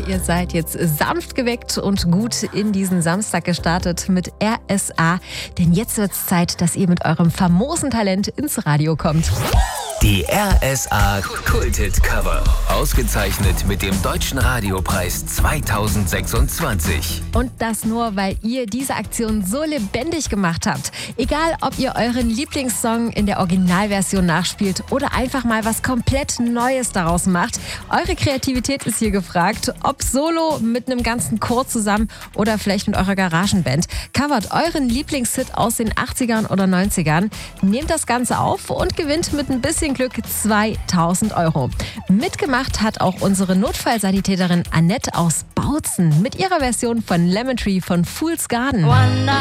ihr seid jetzt sanft geweckt und gut in diesen Samstag gestartet mit RSA. Denn jetzt wird's Zeit, dass ihr mit eurem famosen Talent ins Radio kommt. Die RSA Kulthit Cover. Ausgezeichnet mit dem Deutschen Radiopreis 2026. Und das nur, weil ihr diese Aktion so lebendig gemacht habt. Egal, ob ihr euren Lieblingssong in der Originalversion nachspielt oder einfach mal was komplett Neues daraus macht. Eure Kreativität ist hier gefragt. Ob solo, mit einem ganzen Chor zusammen oder vielleicht mit eurer Garagenband. Covert euren Lieblingshit aus den 80ern oder 90ern. Nehmt das Ganze auf und gewinnt mit ein bisschen Glück 2.000 €. Mitgemacht hat auch unsere Notfallsanitäterin Annette aus Bautzen mit ihrer Version von Lemon Tree von Fool's Garden. Wonder